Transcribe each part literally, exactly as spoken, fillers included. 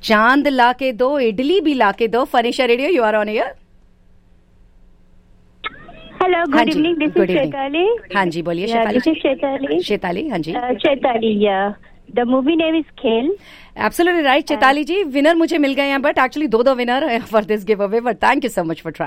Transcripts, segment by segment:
चांद ला के दो, इडली भी ला के दो। फनीशा radio, you are on air. Hello, good evening, this is शेताली। हाँ जी, बोलिए शेताली। This is शेताली। शेताली, हाँ जी। शेताली, या द मूवी नेम इज खेल। एब्सोल्युटली राइट चेताली जी। विनर मुझे मिल गए हैं, बट एक्चुअली दो दो winner for this give away, but thank you so much for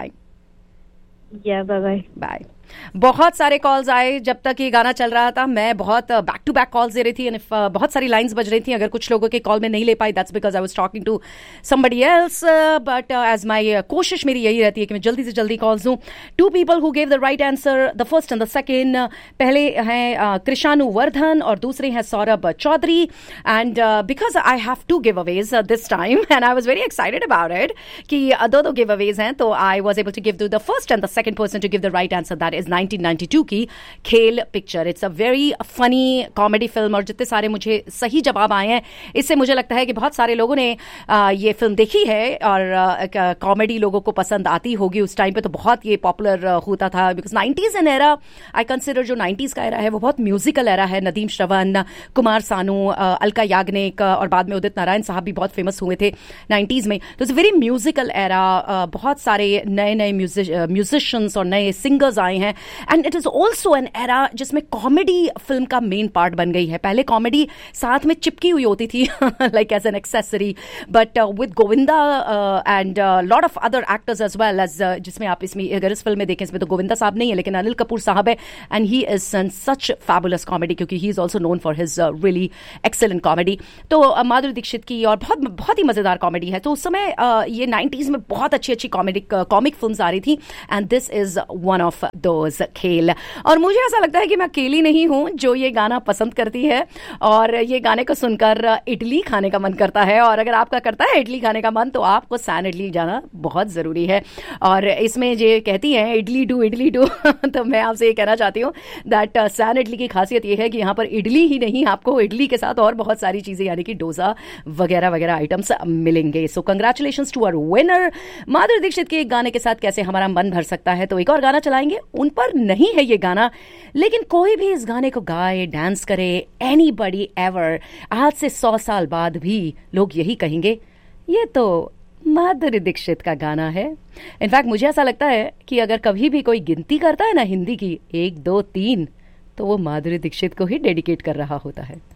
trying. या बाय बाय बाय। बहुत सारे कॉल्स आए जब तक ये गाना चल रहा था। मैं बहुत बैक टू बैक कॉल्स दे रही थी, and if, uh, बहुत सारी लाइंस बज रही थी। अगर कुछ लोगों के कॉल में नहीं ले पाई, that's because I was talking to somebody else, but as my कोशिश मेरी यही रहती है कि मैं जल्दी से जल्दी कॉल्स दूं। To people who gave the right answer, the first and the second. पहले हैं uh, कृषानु वर्धन और दूसरे हैं Saurabh Chaudhary. And because I have to give Awez this time and I was very excited about it कि दो दो गिव अवेज हैं, तो I was able to give to the first and the second person to give the right answer. That is nineteen ninety two की खेल picture. It's a very funny comedy film, और जितने सारे मुझे सही जवाब आए हैं, इससे मुझे लगता है कि बहुत सारे लोगों ने आ, ये फिल्म देखी है, और कॉमेडी लोगों को पसंद आती होगी। उस टाइम पे तो बहुत ये पॉपुलर होता था, because nineties an era, I consider जो नाइंटीज़ का एरा है वो बहुत म्यूजिकल एरा है। नदीम श्रवण, कुमार सानू, अलका याग्निक और बाद में उदित नारायण साहब भी बहुत फेमस हुए थे नाइंटीज़ में। तो इट्स वेरी म्यूजिकल एरा। बहुत सारे नए नए म्यूजिशियंस और नए सिंगर्स आए हैं, and it is also an era जिसमें कॉमेडी फिल्म का मेन पार्ट बन गई है। पहले कॉमेडी साथ में चिपकी हुई होती थी like as an accessory, but with Govinda and lot of other actors as well as, जिसमें आप इसमें अगर इस फिल्म में देखें, इसमें तो गोविंदा साहब नहीं है लेकिन अनिल कपूर साहब है, and he is in such fabulous comedy, क्योंकि he is also known for his really excellent comedy. तो uh, माधुरी दीक्षित की और बहुत बहुत ही मजेदार कॉमेडी है। तो उस समय uh, ये नाइंटीज़ में बहुत अच्छी अच्छी कॉमेडी कॉमिक फिल्म्स आ रही थी, and this is one of those, खेल। और मुझे ऐसा लगता है कि मैं अकेली नहीं हूं जो ये गाना पसंद करती है, और ये गाने को सुनकर इडली खाने का मन करता है। और अगर आपका करता है इडली खाने का मन, तो आपको सैन इडली जाना बहुत ज़रूरी है। और इसमें ये कहती हैं इडली डू इडली डू तो मैं आपसे ये कहना चाहती हूँ दैट सैन इडली की खासियत ये है कि यहाँ पर इडली ही नहीं, आपको इडली के साथ और बहुत सारी चीज़ें, यानी कि डोसा वगैरह वगैरह आइटम्स मिलेंगे। सो congratulations to our winner. Madhuri Dixit के एक गाने के साथ कैसे हमारा मन भर सकता है, तो एक और गाना चलाएंगे। उन पर नहीं है ये गाना, लेकिन कोई भी इस गाने को गाए, डांस करे, एनीबॉडी एवर, आज से सौ साल बाद भी लोग यही कहेंगे ये तो माधुरी दीक्षित का गाना है। इनफैक्ट मुझे ऐसा लगता है कि अगर कभी भी कोई गिनती करता है ना हिंदी की, एक दो तीन, तो वो माधुरी दीक्षित को ही डेडिकेट कर रहा होता है।